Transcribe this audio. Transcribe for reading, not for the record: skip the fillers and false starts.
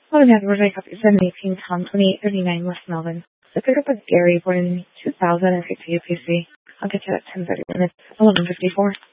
Modern Edward Wake Up is 718 Tom 2839 West Melbourne. The pickup was Gary, born in 2050 UPC. I'll get to that 10:30 minutes. 11:54.